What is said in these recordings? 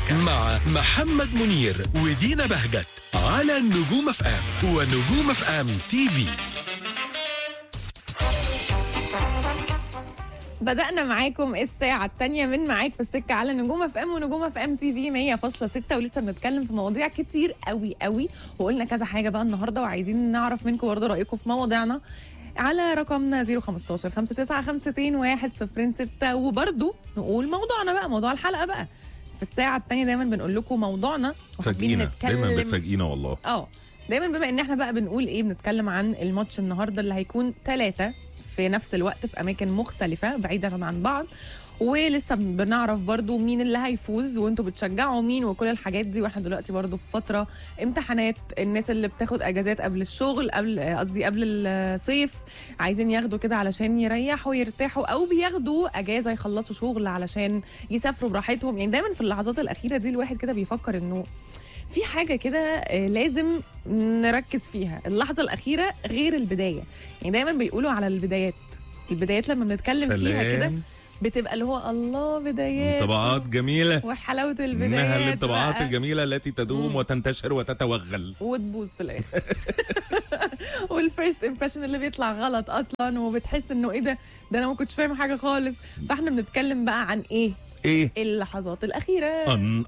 مع محمد منير ودينا بهجت على نجوم اف ام ونجوم اف ام تي في. بدأنا معاكم الساعة الثانية من معاك في السكة على نجوم اف ام ونجوم اف ام تي في 100.6، ولسه بنتكلم في مواضيع كتير قوي قوي، وقلنا كذا حاجة بقى النهارده، وعايزين نعرف منكم برضه رأيكم في مواضيعنا على رقمنا 015 5952 106، وبرضه نقول موضوعنا بقى، موضوع الحلقة بقى في الساعة الثانية. دايما بنقول لكم موضوعنا فاجئينا، دايما بتفاجئينا والله. دايما بما ان احنا بقى بنقول ايه، بنتكلم عن الماتش النهارده اللي هيكون 3 في نفس الوقت في اماكن مختلفه بعيده عن بعض، ولسه بنعرف برضو مين اللي هيفوز وانتوا بتشجعوا مين وكل الحاجات دي. واحنا دلوقتي برضو في فتره امتحانات، الناس اللي بتاخد اجازات قبل الشغل، قبل الصيف، عايزين ياخدوا كده علشان يريحوا يرتاحوا، او بياخدوا اجازه يخلصوا شغل علشان يسافروا براحتهم. يعني دايما في اللحظات الاخيره دي الواحد كده بيفكر انه في حاجة كده لازم نركز فيها. اللحظة الأخيرة غير البداية، يعني دايما بيقولوا على البدايات لما بنتكلم فيها كده بتبقى اللي هو الله بدايات، انطباعات جميلة وحلاوة البدايات، إنها الانطباعات الجميلة التي تدوم وتنتشر وتتوغل وتبوظ في الآخر والفيرست امبريشن اللي بيطلع غلط أصلا، وبتحس إنه إيه ده أنا ما كنتش فاهم حاجة خالص. فاحنا بنتكلم بقى عن إيه اللحظات الأخيرة.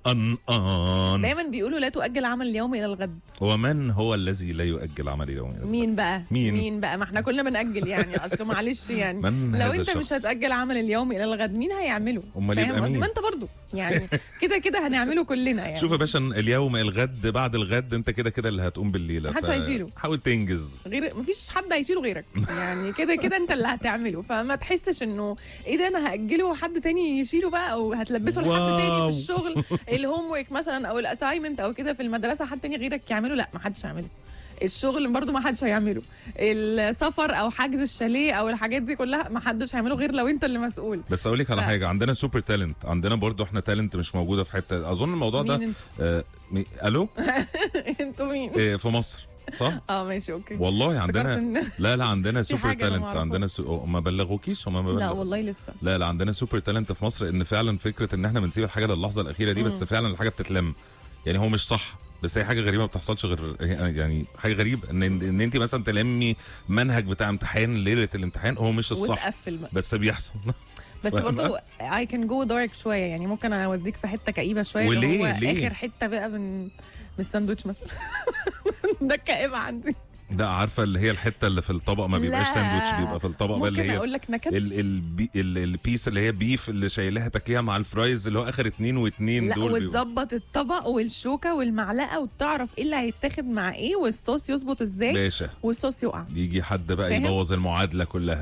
دايما بيقولوا لا تؤجل عمل اليوم إلى الغد. ومن هو الذي لا يؤجل عمل اليوم إلى الغد؟ مين بقى؟ ما احنا كلنا بنأجل يعني أصله معلش يعني لو أنت مش هتأجل عمل اليوم إلى الغد مين هيعمله؟ أمال يبقى مين؟ ما أنت برضو يعني كده هنعمله كلنا يعني. شوف يا باشا، اليوم الغد بعد الغد أنت كده اللي هتقوم بالليلة، محدش هيشيله، حاول تنجز، مفيش حد هيشيله غيرك يعني كده أنت اللي هتعمله. فما تحسش إنه إيه ده أنا هأجله وحد تاني يشيله بقى، أو هتلبسه لحد تاني في الشغل الهوم ورك مثلا او الاساينمنت او كده في المدرسه حد تاني غيرك يعمله. لا، ما حدش هيعمله. الشغل برضو ما حدش هيعمله. السفر او حجز الشاليه او الحاجات دي كلها ما حدش هيعمله غير لو انت اللي مسؤول. بس اقول لك على حاجه، عندنا سوبر تالنت، عندنا برضو احنا تالنت مش موجوده في حته. اظن الموضوع ده الو انتوا مين؟ في مصر صح؟ ماشي اوكي. والله عندنا لا عندنا سوبر تالنت، عندنا ما بلغوكيش هم لا والله لسه. لا عندنا سوبر تالنت في مصر. ان فعلا فكره ان احنا بنسيب الحاجه للحظه الاخيره دي، بس فعلا الحاجه بتتلم. يعني هو مش صح، بس هي حاجه غريبه ما بتحصلش غير يعني حاجه غريبه ان انت مثلا تلمي منهج بتاع امتحان ليله الامتحان، هو مش الصح بس بيحصل. بس برضو I can go dark شويه، يعني ممكن اوديك في حته كئيبه شويه. وليه؟ هو اخر حته بقى من الساندوتش مثلا ده كئيبه عندي. ده عارفه اللي هي الحته اللي في الطبق ما بيبقاش ساندوتش، بيبقى في الطبق بقى اللي هي اقول لك نكد البيس اللي هي بيف اللي شايلها تاكليها مع الفرايز اللي هو اخر 2 و2 دول. وتظبط الطبق والشوكه والمعلقه وتعرف ايه اللي هيتاخد مع ايه، والصوص يظبط ازاي باشا، والصوص يقع، يجي حد بقى يبوظ المعادله كلها،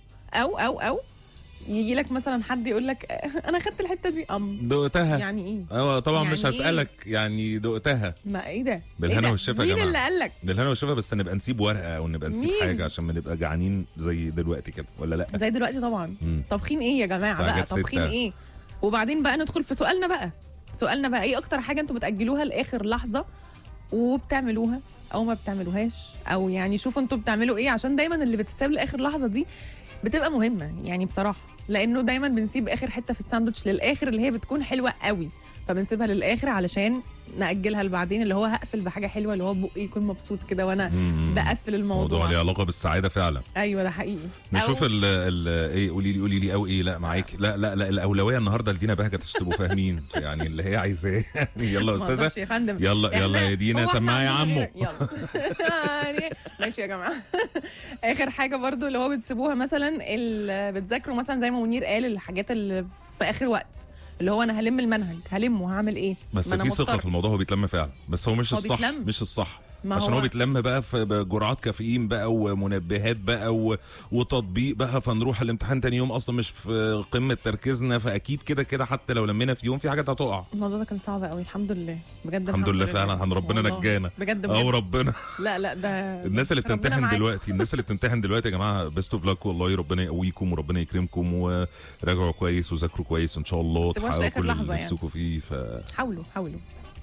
او يجي لك مثلا حد يقول لك انا خدت الحته دي دقتها. يعني ايه؟ طبعا يعني مش هسالك إيه؟ يعني دقتها. ما ايه ده؟ بالهنا والشفا يا جماعه. مين اللي قال لك؟ بالهنا والشفا، بس نبقى نسيب ورقه او نبقى نسيب حاجه عشان ما نبقى جعانين زي دلوقتي كده، ولا لا؟ زي دلوقتي طبعا. طابخين ايه يا جماعه بقى؟ طابخين ايه؟ وبعدين بقى ندخل في سؤالنا بقى ايه اكتر حاجه انتوا بتاجلوها لاخر لحظه وبتعملوها او ما بتعملوهاش؟ او يعني شوفوا انتوا بتعملوا ايه، عشان دايما اللي بتتساب لاخر لحظه دي بتبقى مهمه يعني بصراحه، لانه دايما بنسيب اخر حته في الساندوتش للاخر اللي هي بتكون حلوه قوي، فبنسيبها للاخر علشان ناجلها لبعدين، اللي هو هقفل بحاجه حلوه اللي هو بقي يكون مبسوط كده وانا بقفل الموضوع. ليه علاقه بالسعاده فعلا. ايوه ده حقيقي. نشوف ايه، قولي لي او ايه. لا معاكي، لا الاولويه النهارده لدينا بهجت عشان تبقوا فاهمين يعني اللي هي عايزاه. يلا يا استاذه، يلا يا دينا سماعي يا عمو. يلا ماشي يا جماعه. اخر حاجه برضو اللي هو بتسيبوها مثلا، اللي بتذاكروا مثلا زي ما منير قال، الحاجات اللي في اخر وقت اللي هو انا هلم المنهج وهعمل ايه. بس في ثقه في الموضوع، هو بيتلم فعلا، بس هو مش الصح مش الصح عشان هو بيتلم بقى في جرعات كافيين بقى ومنبهات بقى وتطبيق بقى، فنروح الامتحان تاني يوم اصلا مش في قمه تركيزنا، فاكيد كده حتى لو لمينا في يوم في حاجات هتقع. الموضوع ده كان صعب قوي. الحمد لله بجد، الحمد لله فعلا، ربنا نجانا بجد او ربنا. لا ده الناس اللي بتمتحن دلوقتي يا جماعه، بيست اوف لاك والله، ربنا يقويكم وربنا يكرمكم، وراجعوا كويس وذاكروا كويس وان شاء الله تحققوا كل اللي نفسكم فيه. حاولوا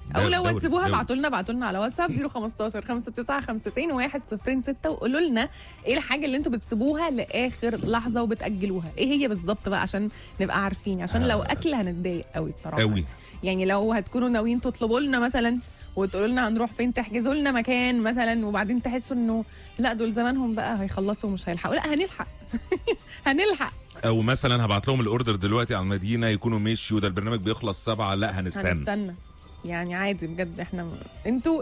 او لو دوري. هتسيبوها ابعتوا لنا على واتساب 015 5952 106 وقولوا لنا ايه الحاجه اللي انتوا بتسيبوها لاخر لحظه وبتاجلوها، ايه هي بالظبط بقى عشان نبقى عارفين، عشان لو اكل هنتضايق قوي بصراحه قوي. يعني لو هتكونوا ناويين تطلبوا لنا مثلا وتقولوا لنا هنروح فين، تحجزوا لنا مكان مثلا وبعدين تحسوا انه لا دول زمانهم بقى هيخلصوا ومش هيلحقوا، لا هنلحق هنلحق. او مثلا هبعت لهم الاوردر دلوقتي على المدينه يكونوا مشيوا، ده البرنامج بيخلص 7، لا هنستنى يعني عادي بجد. احنا انتوا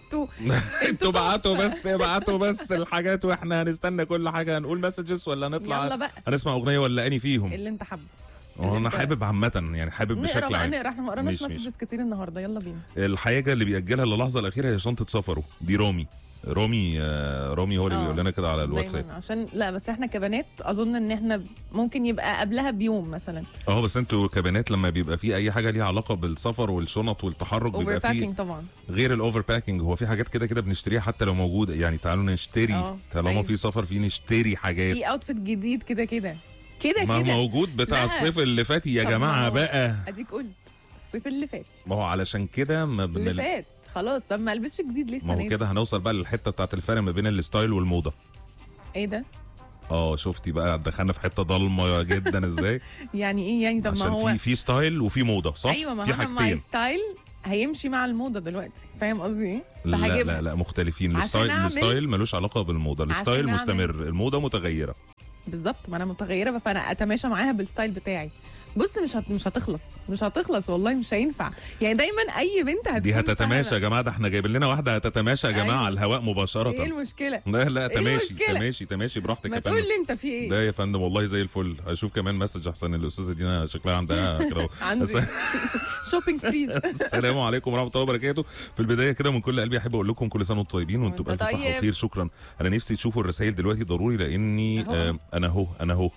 انتوا ابعتوا بس الحاجات واحنا هنستنى كل حاجه. هنقول مسجز ولا نطلع يلا بقى هنسمع اغنيه ولا اني فيهم اللي انت حابه. انا حابب عامه يعني حابب بشكل عام. نقرا احنا ما قراناش مسجز كتير النهارده، يلا بينا. الحاجه اللي بيأجلها للحظه الاخيره هي شنطه سفره، دي رامي هو اللي بيقول لنا كده على الواتساب. عشان لا بس احنا كبنات اظن ان احنا ممكن يبقى قبلها بيوم مثلا. بس انتوا كبنات لما بيبقى في اي حاجه ليها علاقه بالسفر والشنط والتحرك بيبقى في طبعا غير الاوفر باكينج. هو في حاجات كده بنشتريها حتى لو موجوده، يعني تعالوا نشتري طالما أيوه. في سفر في نشتري حاجات، في اوتفيت جديد كده ما موجود بتاع الصيف اللي فات يا جماعه بقى. اديك قلت الصيف اللي فات، ما هو علشان كده ما اللي فات خلاص. طب ما البسش جديد ليه؟ ما هو كده هنوصل بقى للحته بتاعت الفرق ما بين الستايل والموضه. ايه ده؟ شفتي بقى دخلنا في حته ضلمه جدا ازاي؟ يعني ايه يعني؟ طب ما هو في ستايل وفي موضه صح؟ ايوه ما هو ماي ستايل هيمشي مع الموضه دلوقتي، فاهم قصدي ايه؟ لا مختلفين. الستايل ملوش علاقه بالموضه، الستايل مستمر، الموضه متغيره. بالظبط، ما انا متغيره فانا اتماشى معاها بالستايل بتاعي. بص مش هتخلص والله، مش هينفع يعني. دايما اي بنت هتكون دي هتتماشى يا جماعه، ده احنا جايبين لنا واحده هتتماشى يا جماعه على الهواء مباشره. ايه المشكله؟ لا تماشي براحتك يا فندم. ما تقول لي انت في ايه؟ ده يا فندم والله زي الفل. اشوف كمان مسج احسن الاستاذه دينا شكلها عندها كده عندي شوبينج فريز. السلام عليكم ورحمه الله وبركاته. في البدايه كده من كل قلبي احب اقول لكم كل سنه وانتم طيبين وانتم بألف صحه وخير. شكرا. انا نفسي تشوفوا الرسائل دلوقتي ضروري، لاني انا اهو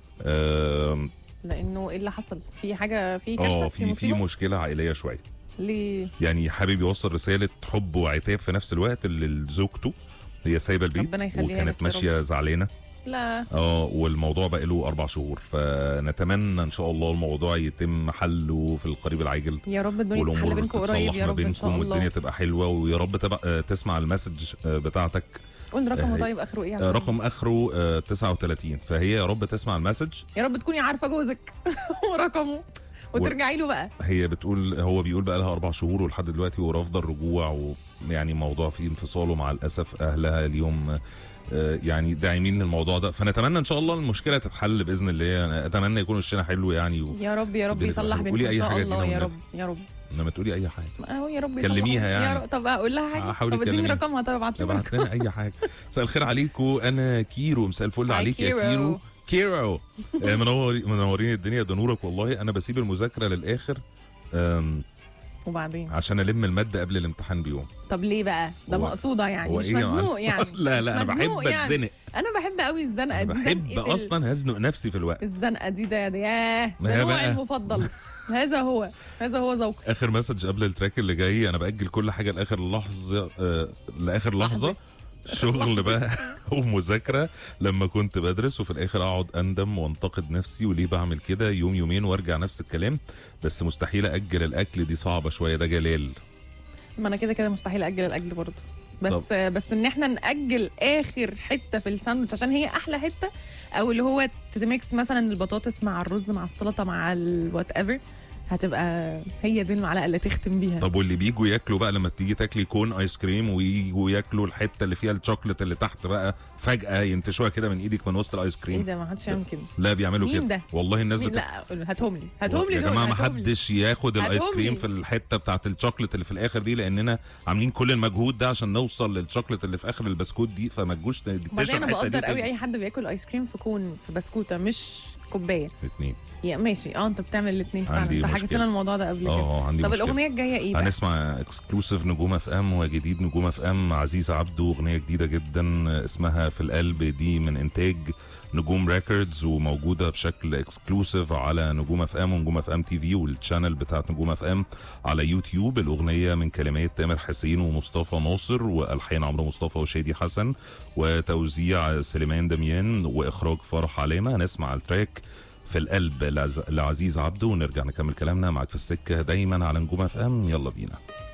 لانه ايه اللي حصل؟ في حاجه، في كارثه، في مشكله عائليه شويه. ليه؟ يعني حابب يوصل رساله حب وعتاب في نفس الوقت لزوجته. هي سايبه البيت وكانت ماشيه زعلانه. لا والموضوع بقى له 4 شهور، فنتمنى ان شاء الله الموضوع يتم حله في القريب العاجل. يا رب الدنيا تتحل بينكم قريب يا رب ان شاء الله، والدنيا تبقى حلوه، ويا رب تسمع المسج بتاعتك. قول رقمه طيب اخره ايه؟ رقم اخره 39. فهي يا رب تسمع المسج، يا رب تكوني عارفه جوزك ورقمه وترجعي له بقى. هي بتقول، هو بيقول بقى لها 4 شهور ولحد دلوقتي ورافضه الرجوع، ويعني موضوع فيه انفصاله مع الاسف. اهلها اليوم يعني داعمين للموضوع ده، فنتمنى ان شاء الله المشكله تتحل باذن الله. انا اتمنى يكون وشنا حلو يعني يا رب يصلح بينكم ان شاء الله. يا رب انما تقولي اي حاجه يا رب كلميها يعني. طب اقول لها حاجه؟ طب اديني رقمها، طب ابعت لنا اي حاجه. مساء الخير عليكم، انا كيرو. مساء الفل عليك يا كيرو. منورين الدنيا، ده نورك والله. انا بسيب المذاكره للاخر وبعدين عشان الم الماده قبل الامتحان بيوم. طب ليه بقى؟ ده مقصوده يعني، مش مزنوق يعني. لا انا بحب اتزنق. انا بحب قوي الزنقه دي، بحب اصلا هزنق نفسي في الوقت. الزنقه دي ده نوعي المفضل. هذا هو ذوقي. اخر مسج قبل التراك اللي جاي، انا باجل كل حاجه لاخر لحظه شغل بقى ومذاكره لما كنت بدرس، وفي الاخر اقعد اندم وانتقد نفسي وليه بعمل كده، يومين وارجع نفس الكلام. بس مستحيل اجل الاكل، دي صعبه شويه. ده جلال. ما انا كده مستحيل اجل الاكل برضه، بس ان احنا ناجل اخر حته في الساندوتش عشان هي احلى حته، او اللي هو تميكس مثلا البطاطس مع الرز مع السلطه مع الوات ايفر، هتبقى هي دي المعلقه اللي تختم بيها. طب واللي بيجوا ياكلوا بقى لما تيجي تاكلي كون ايس كريم ويجوا ياكلوا الحته اللي فيها الشوكليت اللي تحت بقى فجاه ينتشوها كده من ايدك من وسط الايس كريم؟ ايه ده؟ ما حدش يعمل كده. لا بيعملوا كده ده؟ والله الناس لا هاتهم لي يا جماعه، ما حدش ياخد الايس كريم في الحته بتاعه الشوكليت اللي في الاخر دي، لاننا عاملين كل المجهود ده عشان نوصل للشوكليت اللي في اخر البسكوت دي، فما تجوش تكتشف. انا بقدر قوي اي حد بياكل ايس كريم في كون، في بسكوته مش كوبايه. 2 يا ماشي. انت بتعمل الاثنين فعلا. انت حكيت لنا الموضوع ده قبل كده. عندي طب مشكلة. الاغنيه الجايه ايه بقى؟ هنسمع اكسكلوسيف نجوم اف ام وجديد نجوم اف ام عزيز عبده، اغنيه جديده جدا اسمها في القلب، دي من انتاج نجوم ريكوردز وموجوده بشكل اكسكلوسيف على نجوم اف ام ونجوم اف ام تي في والتشانل بتاعت نجوم اف ام على يوتيوب. الاغنيه من كلمات تامر حسين ومصطفى ناصر، والحان عمرو مصطفى وشادي حسن، وتوزيع سليمان دميان، واخراج فرح علامه. هنسمع التراك في القلب لعزيز عبده ونرجع نكمل كلامنا معاك في السكه دايما على نجوم اف ام. يلا بينا.